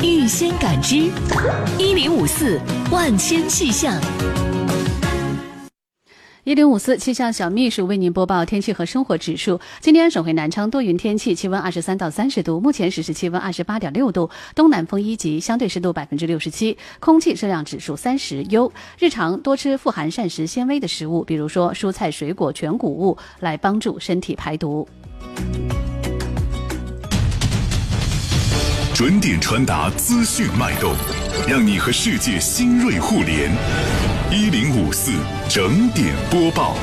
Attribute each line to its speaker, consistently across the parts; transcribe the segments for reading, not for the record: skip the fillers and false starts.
Speaker 1: 预先感知，1054万千气象。
Speaker 2: 1054气象小秘书为您播报天气和生活指数。今天省会南昌多云天气，气温23到30度，目前实时气温28.6度，东南风1级，相对湿度67%，空气质量指数30优。日常多吃富含膳食纤维的食物，比如说蔬菜、水果、全谷物，来帮助身体排毒。
Speaker 3: 准点传达资讯脉动，让你和世界新锐互联。1054整点播报。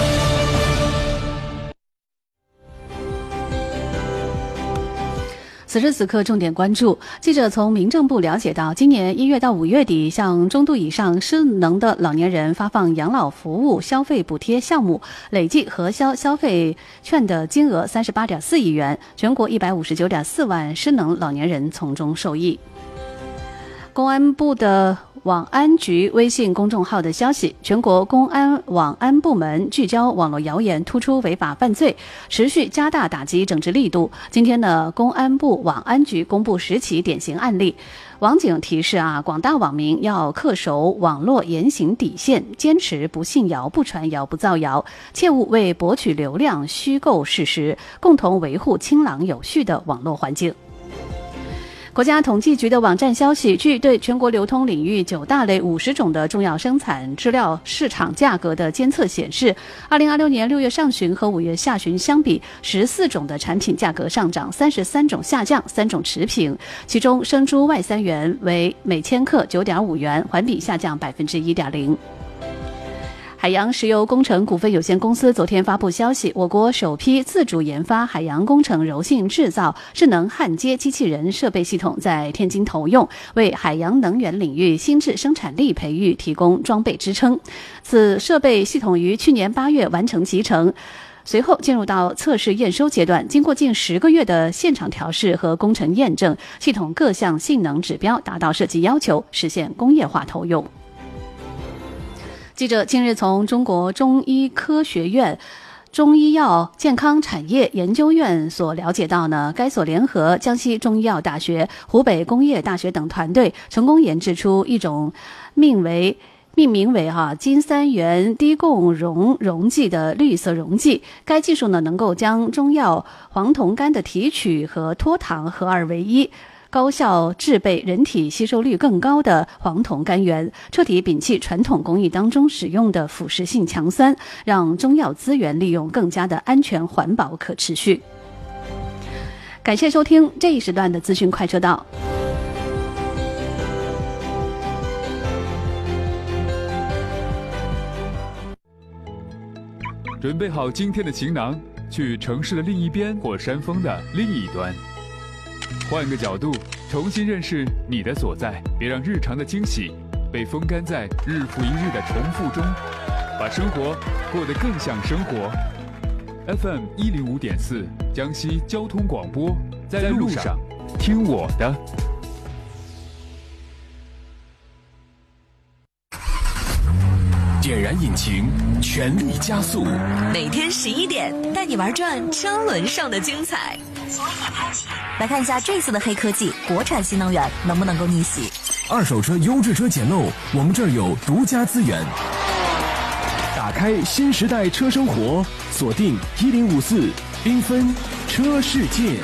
Speaker 2: 此时此刻重点关注，记者从民政部了解到，今年1月到5月底，向中度以上失能的老年人发放养老服务消费补贴项目，累计核销消费券的金额38.4亿元，全国159.4万失能老年人从中受益。公安部的网安局微信公众号的消息，全国公安网安部门聚焦网络谣言，突出违法犯罪，持续加大打击整治力度。今天呢，公安部网安局公布10起典型案例。网警提示广大网民要恪守网络言行底线，坚持不信谣、不传谣、不造谣，切勿为博取流量虚构事实，共同维护清朗有序的网络环境。国家统计局的网站消息，据对全国流通领域9大类50种的重要生产资料市场价格的监测显示，2026年6月上旬和5月下旬相比，14种的产品价格上涨，33种下降，3种持平。其中生猪外3元为每千克9.5元，环比下降1.0%。海洋石油工程股份有限公司昨天发布消息，我国首批自主研发海洋工程柔性制造智能焊接机器人设备系统在天津投用，为海洋能源领域新质生产力培育提供装备支撑。此设备系统于去年8月完成集成，随后进入到测试验收阶段，经过近10个月的现场调试和工程验证，系统各项性能指标达到设计要求，实现工业化投用。记者近日从中国中医科学院中医药健康产业研究院所了解到呢，该所联合江西中医药大学、湖北工业大学等团队，成功研制出一种命名为金三元低共溶剂的绿色溶剂。该技术呢，能够将中药黄酮苷的提取和脱糖合二为一，高效制备人体吸收率更高的黄酮苷源，彻底摒弃传统工艺当中使用的腐蚀性强酸，让中药资源利用更加的安全、环保、可持续。感谢收听这一时段的资讯快车道。
Speaker 4: 准备好今天的行囊，去城市的另一边或山峰的另一端。换个角度，重新认识你的所在，别让日常的惊喜被风干在日复一日的重复中，把生活过得更像生活。FM 105.4，江西交通广播，在路上听我的。
Speaker 3: 点燃引擎，全力加速。
Speaker 1: 每天11点，带你玩转车轮上的精彩。
Speaker 5: 来看一下这次的黑科技，国产新能源能不能够逆袭？
Speaker 6: 二手车、优质车捡漏，我们这儿有独家资源。打开新时代车生活，锁定1054缤纷车世界。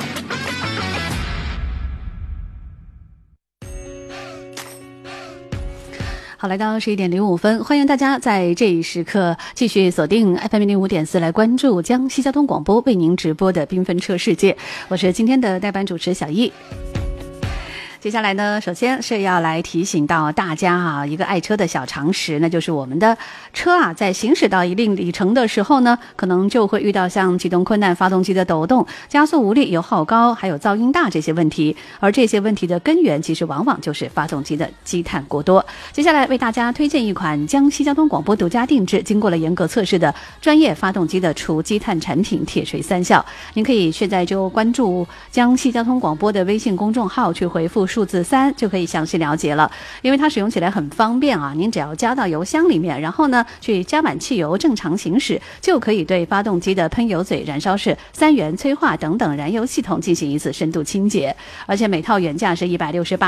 Speaker 2: 好，来到11点05分，欢迎大家在这一时刻继续锁定 FM 105.4来关注江西交通广播为您直播的缤纷车世界，我是今天的代班主持小易。接下来呢，首先是要来提醒到大家一个爱车的小常识，那就是我们的车在行驶到一定里程的时候呢，可能就会遇到像启动困难、发动机的抖动、加速无力、油耗高，还有噪音大这些问题。而这些问题的根源其实往往就是发动机的积碳过多。接下来为大家推荐一款江西交通广播独家定制、经过了严格测试的专业发动机的除积碳产品——铁锤3效。您可以现在就关注江西交通广播的微信公众号，去回复数字3就可以详细了解了。因为它使用起来很方便您只要加到油箱里面，然后呢去加满汽油，正常行驶，就可以对发动机的喷油嘴、燃烧室、3元催化等等燃油系统进行一次深度清洁。而且每套原价是168